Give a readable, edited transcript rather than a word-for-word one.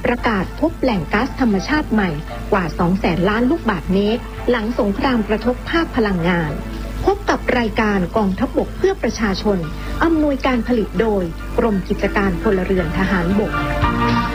ประกาศพบแหล่งก๊าซธรรมชาติใหม่กว่า 200,000 ล้านลูกบาศก์เมตรหลังสงครามกระทบภาคพลังงานพบกับรายการกองทัพบกเพื่อประชาชนอำนวยการผลิตโดยกรมกิจการพลเรือนทหารบก